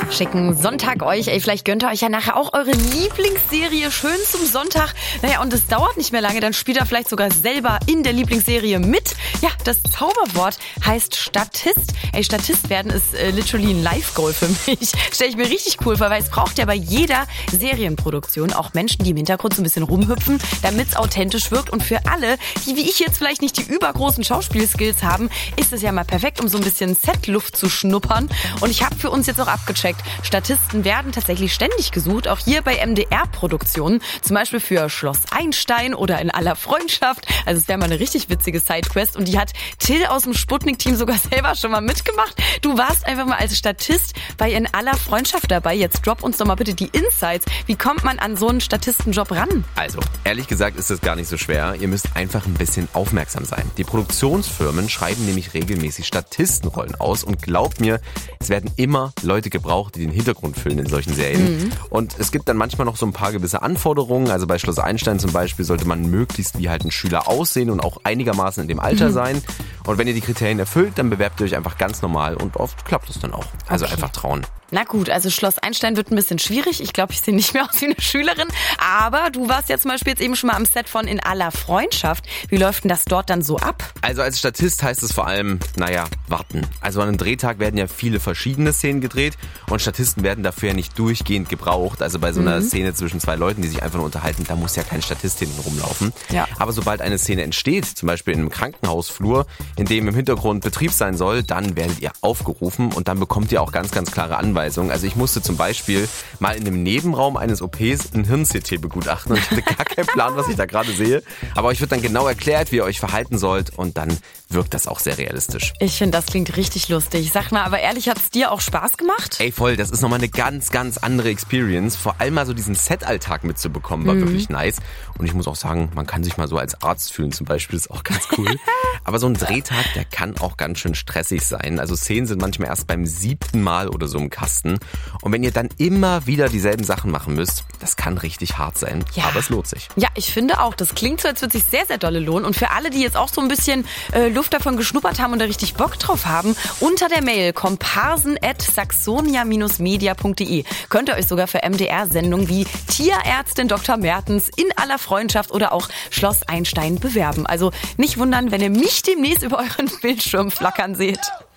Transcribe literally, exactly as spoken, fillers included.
Schicken Sonntag euch. Ey, vielleicht gönnt ihr euch ja nachher auch eure Lieblingsserie schön zum Sonntag. Naja, und es dauert nicht mehr lange, dann spielt ihr vielleicht sogar selber in der Lieblingsserie mit. Ja, das Zauberwort heißt Statist. Ey, Statist werden ist äh, literally ein Live-Goal für mich. Stell ich mir richtig cool vor, weil es braucht ja bei jeder Serienproduktion auch Menschen, die im Hintergrund so ein bisschen rumhüpfen, damit es authentisch wirkt. Und für alle, die wie ich jetzt vielleicht nicht die übergroßen Schauspielskills haben, ist es ja mal perfekt, um so ein bisschen Setluft zu schnuppern. Und ich habe für uns jetzt auch abgecheckt, Statisten werden tatsächlich ständig gesucht, auch hier bei M D R-Produktionen, zum Beispiel für Schloss Einstein oder In aller Freundschaft. Also es wäre mal eine richtig witzige Sidequest und die hat Till aus dem Sputnik-Team sogar selber schon mal mitgemacht. Du warst einfach mal als Statist bei In aller Freundschaft dabei. Jetzt drop uns doch mal bitte die Insights. Wie kommt man an so einen Statistenjob ran? Also, ehrlich gesagt ist das gar nicht so schwer. Ihr müsst einfach ein bisschen aufmerksam sein. Die Produktionsfirmen schreiben nämlich regelmäßig Statistenrollen aus und glaubt mir, es werden immer Leute gebraucht, die den Hintergrund füllen in solchen Serien. Mhm. Und es gibt dann manchmal noch so ein paar gewisse Anforderungen. Also bei Schloss Einstein zum Beispiel sollte man möglichst wie halt ein Schüler aussehen und auch einigermaßen in dem Alter mhm. sein. Und wenn ihr die Kriterien erfüllt, dann bewerbt ihr euch einfach ganz normal und oft klappt es dann auch. Also okay. Einfach trauen. Na gut, also Schloss Einstein wird ein bisschen schwierig. Ich glaube, ich sehe nicht mehr aus wie eine Schülerin. Aber du warst ja zum Beispiel jetzt eben schon mal am Set von In aller Freundschaft. Wie läuft denn das dort dann so ab? Also als Statist heißt es vor allem, naja, warten. Also an einem Drehtag werden ja viele verschiedene Szenen gedreht und Statisten werden dafür ja nicht durchgehend gebraucht. Also bei so einer mhm. Szene zwischen zwei Leuten, die sich einfach nur unterhalten, da muss ja kein Statist hinten rumlaufen. Ja. Aber sobald eine Szene entsteht, zum Beispiel in einem Krankenhausflur, in dem im Hintergrund Betrieb sein soll, dann werdet ihr aufgerufen und dann bekommt ihr auch ganz, ganz klare Anweisungen. Also ich musste zum Beispiel mal in dem Nebenraum eines O Ps ein Hirn-C T begutachten und ich hatte gar keinen Plan, was ich da gerade sehe. Aber euch wird dann genau erklärt, wie ihr euch verhalten sollt und dann wirkt das auch sehr realistisch. Ich finde, das klingt richtig lustig. Sag mal, aber ehrlich, hat es dir auch Spaß gemacht? Ey, voll. Das ist nochmal eine ganz, ganz andere Experience. Vor allem mal so diesen Set-Alltag mitzubekommen, war mhm. wirklich nice. Und ich muss auch sagen, man kann sich mal so als Arzt fühlen zum Beispiel, ist auch ganz cool. Aber so ein Drehtag, der kann auch ganz schön stressig sein. Also Szenen sind manchmal erst beim siebten Mal oder so im Kasten. Und wenn ihr dann immer wieder dieselben Sachen machen müsst, das kann richtig hart sein, ja. Aber es lohnt sich. Ja, ich finde auch. Das klingt so, als würde sich sehr, sehr dolle lohnen. Und für alle, die jetzt auch so ein bisschen äh, Luft davon geschnuppert haben und da richtig Bock drauf haben, unter der Mail komparsen at saxonia media punkt de könnt ihr euch sogar für M D R-Sendungen wie Tierärztin Doktor Mertens, In aller Freundschaft oder auch Schloss Einstein bewerben. Also nicht wundern, wenn ihr mich demnächst über euren Bildschirm flackern seht.